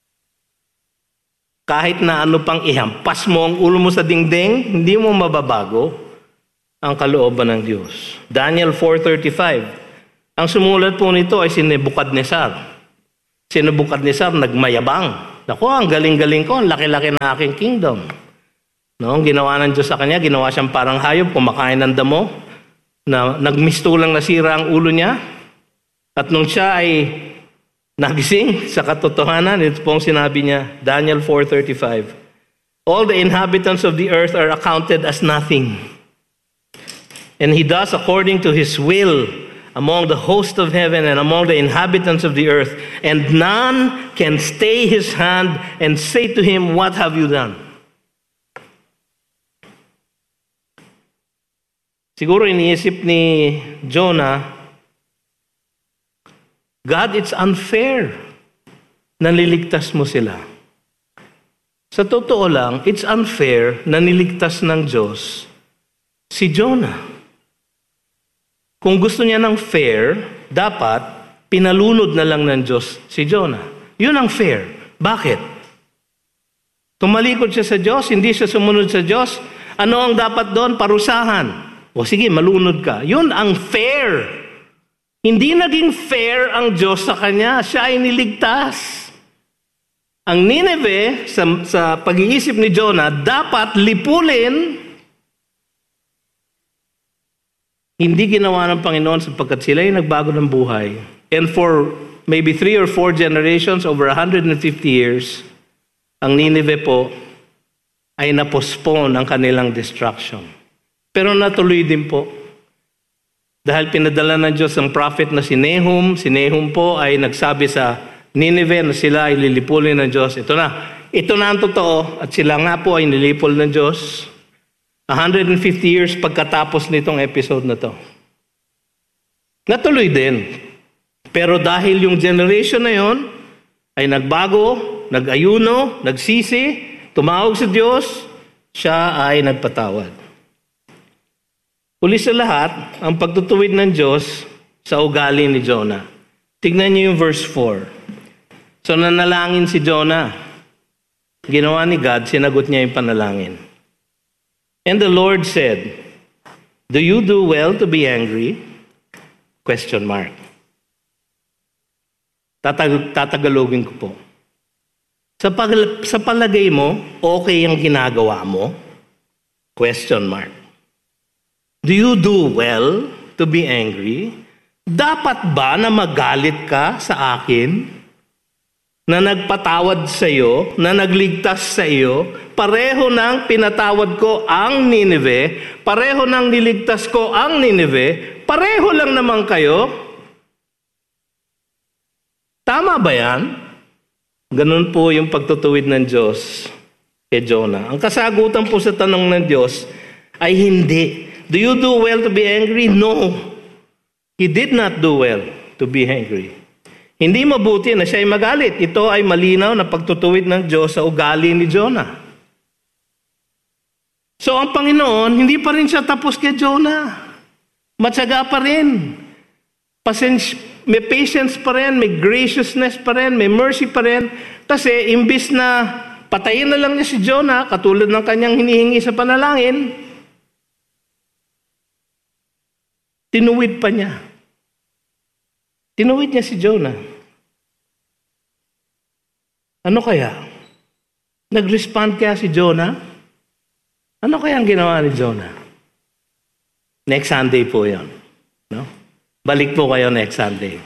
Kahit na ano pang ihampas mo ang ulo mo sa dingding, hindi mo mababago ang kalooban ng Diyos. Daniel four thirty-five. Ang sumulat po nito ay si Nebuchadnezzar. Si Nebuchadnezzar nagmayabang. Naku, ang galing-galing ko, ang laki-laki ng aking kingdom. No, ang ginawa ng Diyos sa kanya, ginawa siyang parang hayop, kumakain ng damo, na nagmistulang nasira ang ulo niya. At nung siya ay nagising sa katotohanan, ito pong sinabi niya, Daniel four thirty-five, all the inhabitants of the earth are accounted as nothing. And he does according to his will among the host of heaven and among the inhabitants of the earth, and none can stay his hand and say to him, what have you done? Siguro iniisip ni Jonah, God, it's unfair na niligtas mo sila. Sa totoo lang, it's unfair na niligtas ng Diyos si Jonah. Kung gusto niya ng fair, dapat pinalunod na lang ng Diyos si Jonah. Yun ang fair. Bakit? Tumalikod siya sa Diyos, hindi siya sumunod sa Diyos. Ano ang dapat doon? Parusahan. O sige, malunod ka. Yun ang fair. Hindi naging fair ang Diyos sa kanya. Siya ay niligtas. Ang Nineveh, sa, sa pag-iisip ni Jonah, dapat lipulin. Hindi ginawa ng Panginoon sapagkat sila ay nagbago ng buhay. And for maybe three or four generations, over one hundred fifty years, ang Nineveh po ay napostpone ang kanilang destruction. Pero natuloy din po. Dahil pinadala ng Diyos ang prophet na si Nahum, si Nahum po ay nagsabi sa Nineveh na sila ay lilipulin ng Diyos. Ito na, ito na ang totoo at sila nga po ay nilipol ng Diyos. one hundred fifty years pagkatapos nitong episode na to. Natuloy din. Pero dahil yung generation na yon ay nagbago, nag-ayuno, nagsisi, tumawag sa Diyos, siya ay nagpatawad. Uli sa lahat, ang pagtutuwid ng Diyos sa ugali ni Jonah. Tignan niyo yung verse four. So nanalangin si Jonah. Ginawa ni God, sinagot niya yung panalangin. And the Lord said, do you do well to be angry? Question mark. Tatag- tatagalogin ko po. Sa, pag- sa palagay mo, okay ang ginagawa mo? Question mark. Do you do well to be angry? Dapat ba na magalit ka sa akin? Na nagpatawad sa iyo, na nagligtas sa iyo, pareho nang pinatawad ko ang Nineveh, pareho nang niligtas ko ang Nineveh, pareho lang naman kayo. Tama ba yan? Ganun po yung pagtutuwid ng Diyos kay Jonah. Ang kasagutan po sa tanong ng Diyos ay hindi. Do you do well to be angry? No. He did not do well to be angry. Hindi mabuti na siya ay magalit. Ito ay malinaw na pagtutuwid ng Diyos sa ugali ni Jonah. So ang Panginoon, hindi pa rin siya tapos kay Jonah. Matyaga pa rin. Pasens- may patience pa rin, may graciousness pa rin, may mercy pa rin. Kasi imbis na patayin na lang niya si Jonah, katulad ng kanyang hinihingi sa panalangin, tinuwid pa niya. Tinuwid niya si Jonah. Ano kaya? Nag-respond kaya si Jonah? Ano kaya ang ginawa ni Jonah? Next Sunday po yun. No? Balik po kayo next Sunday.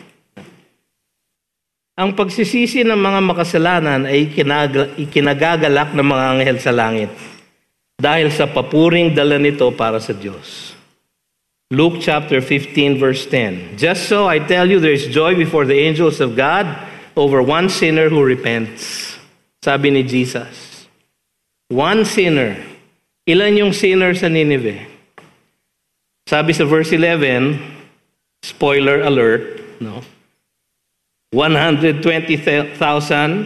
Ang pagsisisi ng mga makasalanan ay ikinag- ikinagagalak ng mga anghel sa langit dahil sa papuring dala nito para sa Diyos. Luke chapter fifteen verse ten. Just so I tell you, there is joy before the angels of God over one sinner who repents. Sabi ni Jesus. One sinner. Ilan yung sinner sa Nineveh? Sabi sa verse eleven, spoiler alert, no? one hundred twenty thousand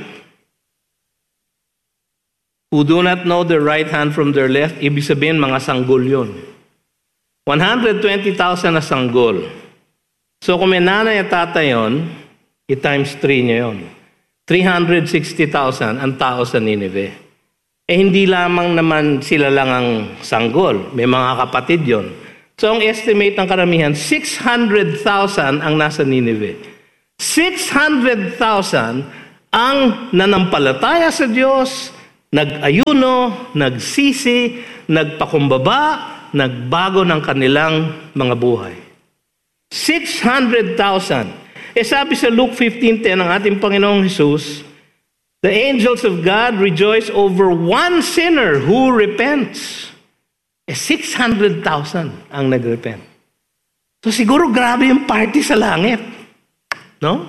who do not know their right hand from their left. Ibig sabihin, mga sanggol yun. one hundred twenty thousand na sanggol. So kung may nanay at tatay yun, i-times three niya yun. three hundred sixty thousand ang tao sa Nineveh. Eh hindi lamang naman sila lang ang sanggol. May mga kapatid yon. So ang estimate ng karamihan, six hundred thousand ang nasa Nineveh. six hundred thousand ang nanampalataya sa Diyos, nag-ayuno, nagsisi, nagpakumbaba, nagbago ng kanilang mga buhay. six hundred thousand. Eh sabi sa Luke fifteen ten ng ating Panginoong Hesus, the angels of God rejoice over one sinner who repents. Eh six hundred thousand ang nag-repent. So siguro grabe yung party sa langit. No?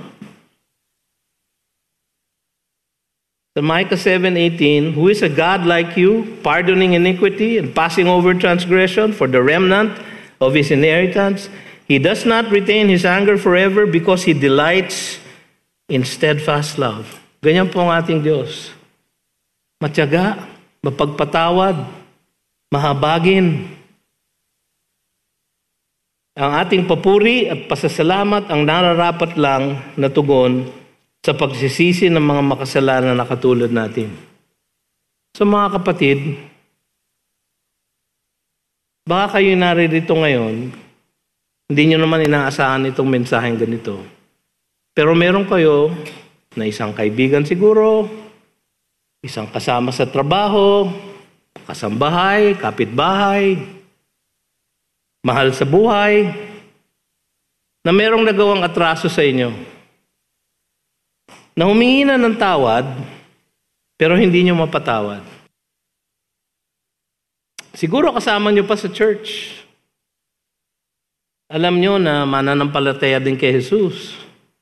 So Micah seven eighteen, who is a God like you, pardoning iniquity and passing over transgression for the remnant of his inheritance? He does not retain his anger forever because he delights in steadfast love. Ganyan po ang ating Diyos. Matyaga, mapagpatawad, mahabagin. Ang ating papuri at pasasalamat ang nararapat lang na tugon sa pagsisisi ng mga makasalanan na katulad natin. So mga kapatid, baka kayo naririto ngayon, hindi nyo naman inaasahan itong mensaheng ganito. Pero meron kayo na isang kaibigan siguro, isang kasama sa trabaho, kasambahay, kapitbahay, mahal sa buhay, na merong nagawang atraso sa inyo. Na humingi na ng tawad, pero hindi nyo mapatawad. Siguro kasama nyo pa sa church. Alam nyo na mananampalataya din kay Jesus.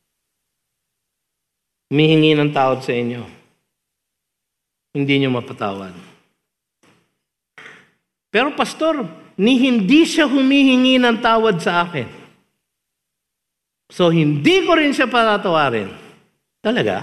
Humihingi ng tawad sa inyo. Hindi nyo mapatawad. Pero pastor, ni hindi siya humihingi ng tawad sa akin. So hindi ko rin siya patatawarin. Talaga?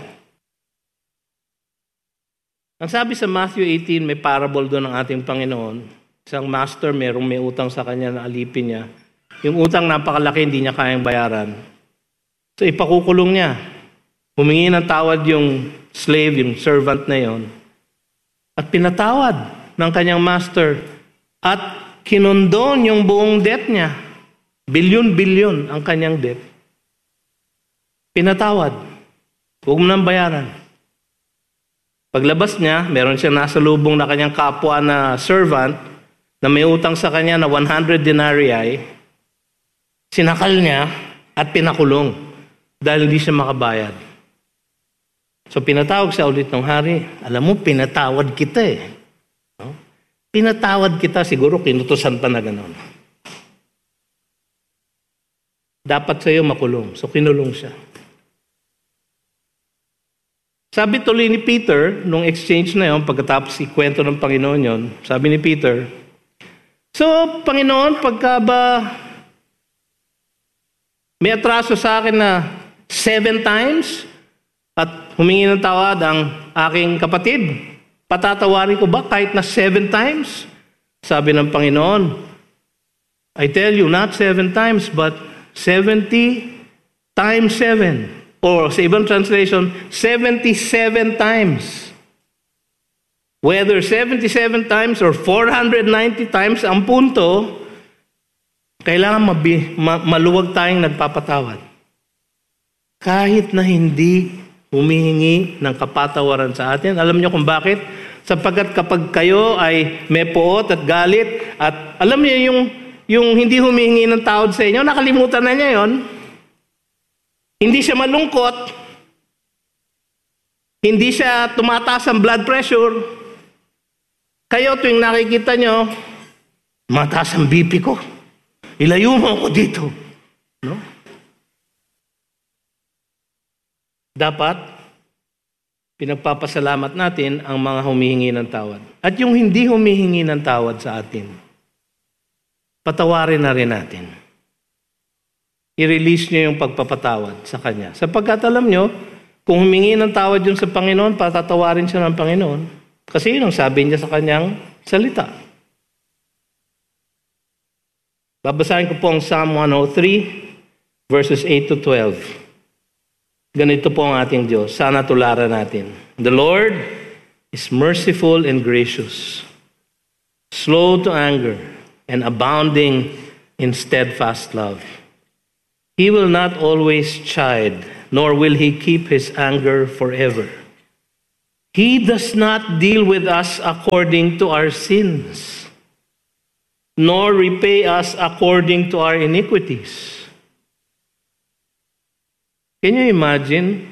Ang sabi sa Matthew eighteen, may parable doon ng ating Panginoon. Isang master, merong may utang sa kanya na alipin niya. Yung utang napakalaki, hindi niya kayang bayaran. So ipakukulong niya. Humingi ng tawad yung slave, yung servant na yon. At pinatawad ng kanyang master. At kinondon yung buong debt niya. Bilyon-bilyon ang kanyang debt. Pinatawad. Huwag mo nang bayaran. Paglabas niya, meron siyang nasa lubong na kanyang kapwa na servant na may utang sa kanya na one hundred denarii. Sinakal niya at pinakulong dahil hindi siya makabayad. So pinatawag siya ulit ng hari. Alam mo, pinatawad kita eh. No? Pinatawad kita, siguro kinutusan pa na gano'n. Dapat sa'yo makulong. So kinulong siya. Sabi tuloy ni Peter, nung exchange na yon, pagkatapos ikwento ng Panginoon yon, sabi ni Peter, so Panginoon, pagka ba may atraso sa akin na seven times at humingi ng tawad ang aking kapatid, patatawarin ko ba kahit na seven times? Sabi ng Panginoon, I tell you, not seven times, but seventy times seven. Or sa ibang translation, seventy-seven times. Whether seventy-seven times or four hundred ninety times, ang punto, kailangan mabi, ma, maluwag tayong nagpapatawad. Kahit na hindi humihingi ng kapatawaran sa atin. Alam niyo kung bakit? Sapagkat kapag kayo ay may puot at galit, at alam niyo yung, yung hindi humihingi ng tawad sa inyo, nakalimutan na niya yon. Hindi siya malungkot. Hindi siya tumataas ang blood pressure. Kayo tuwing nakikita nyo, mataas ang B P ko. Ilayo mo ako dito. No? Dapat, pinagpapasalamat natin ang mga humihingi ng tawad. At yung hindi humihingi ng tawad sa atin, patawarin na rin natin. I-release niyo yung pagpapatawad sa Kanya. Sapagkat alam niyo, kung humingi ng tawad yun sa Panginoon, patatawarin siya ng Panginoon. Kasi yun ang sabi niya sa Kanyang salita. Babasahin ko po ang Psalm one oh three, verses eight to twelve. Ganito po ang ating Diyos. Sana tularan natin. The Lord is merciful and gracious, slow to anger, and abounding in steadfast love. He will not always chide, nor will he keep his anger forever. He does not deal with us according to our sins, nor repay us according to our iniquities. Can you imagine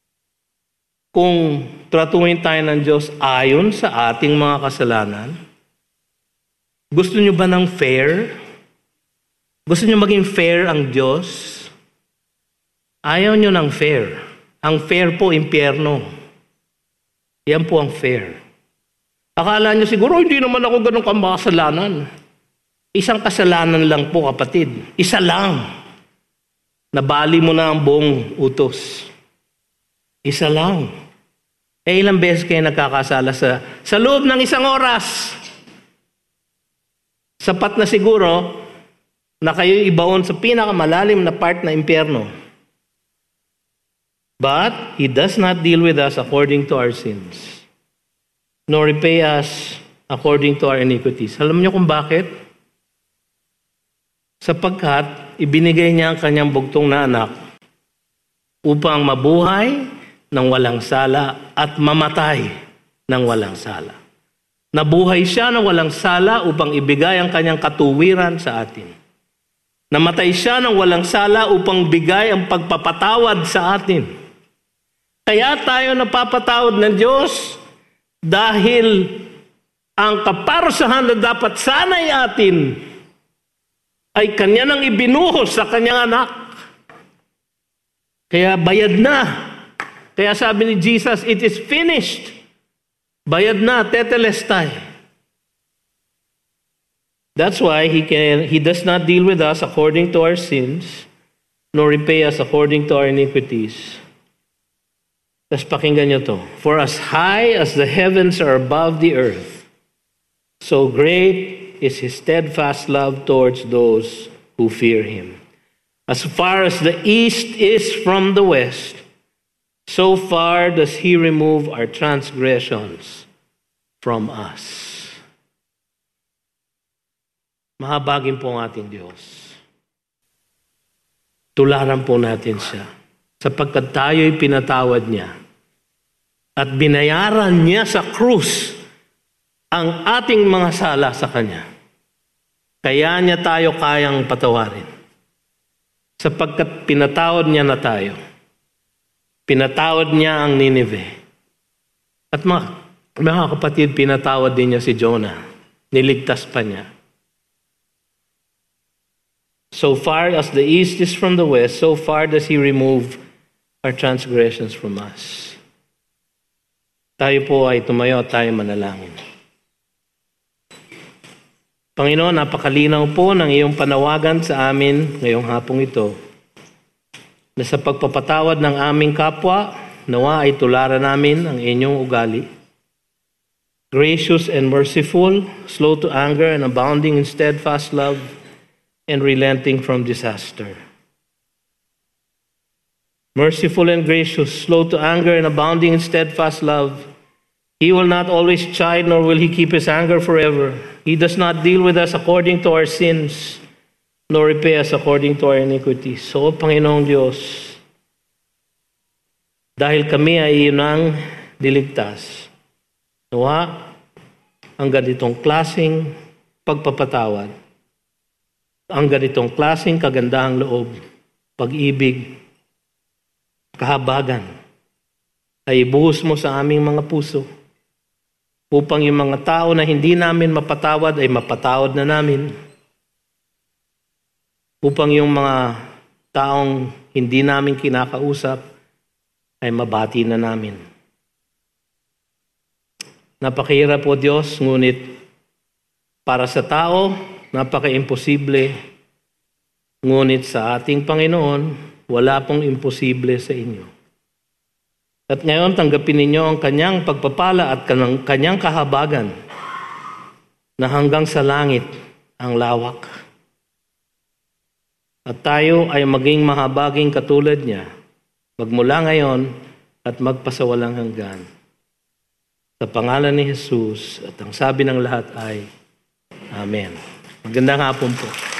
kung tratuhin tayo ng Diyos ayon sa ating mga kasalanan? Gusto niyo ba ng fair? Gusto niyo maging fair ang Diyos? Ayaw niyo ng fair. Ang fair po, impyerno. Yan po ang fair. Akala niyo siguro, hindi naman ako ganun kamakasalanan. Isang kasalanan lang po, kapatid. Isa lang. Nabali mo na ang buong utos. Isa lang. Eh, ilang beses kayo nagkakasala sa, sa loob ng isang oras? Sapat na siguro na kayo ibaon sa pinakamalalim na part na impyerno. But He does not deal with us according to our sins, nor repay us according to our iniquities. Alam niyo kung bakit? Sapagkat ibinigay niya ang kanyang bugtong na anak upang mabuhay ng walang sala at mamatay ng walang sala. Nabuhay siya ng walang sala upang ibigay ang kanyang katuwiran sa atin. Namatay siya ng walang sala upang bigay ang pagpapatawad sa atin. Kaya tayo napapatawad ng Diyos dahil ang kaparusahan na dapat sana'y atin ay kanya nang ibinuhos sa kanyang anak. Kaya bayad na. Kaya sabi ni Jesus, it is finished. Bayad na, tetelestai. That's why he can he does not deal with us according to our sins, nor repay us according to our iniquities. Tapos pakinggan niyo to. For as high as the heavens are above the earth, so great is His steadfast love towards those who fear Him. As far as the east is from the west, so far does He remove our transgressions from us. Mahabagin po ang ating Diyos. Tularan po natin siya, sapagkat tayo'y pinatawad niya at binayaran niya sa krus ang ating mga sala sa Kanya. Kaya niya tayo kayang patawarin, sapagkat pinatawad niya na tayo. Pinatawad niya ang Nineveh. At mga, mga kapatid, pinatawad din niya si Jonah. Niligtas pa niya. So far as the east is from the west, so far does He remove our transgressions from us. Tayo po ay tumayo at tayo manalangin. Panginoon, napakalinaw po ng iyong panawagan sa amin ngayong hapong ito, na sa pagpapatawad ng aming kapwa, nawa ay tularan namin ang inyong ugali. Gracious and merciful, slow to anger and abounding in steadfast love, and relenting from disaster. Merciful and gracious, slow to anger and abounding in steadfast love. He will not always chide, nor will He keep His anger forever. He does not deal with us according to our sins, nor repay us according to our iniquities. So, Panginoong Diyos, dahil kami ay iyong niligtas, nawa ang ganitong klaseng pagpapatawad, ang ganitong klaseng kagandahang loob, pag-ibig, kahabagan, ay ibuhos mo sa aming mga puso upang yung mga tao na hindi namin mapatawad ay mapatawad na namin. Upang yung mga taong hindi namin kinakausap ay mabati na namin. Napakahirap po Diyos, ngunit para sa tao, napaka-imposible. Ngunit sa ating Panginoon, wala pong imposible sa inyo. At ngayon, tanggapin ninyo ang kanyang pagpapala at kanyang kahabagan na hanggang sa langit ang lawak. At tayo ay maging mahabaging katulad niya, magmula ngayon at magpasawalang hanggan. Sa pangalan ni Jesus at ang sabi ng lahat ay Amen. Magandang hapon po.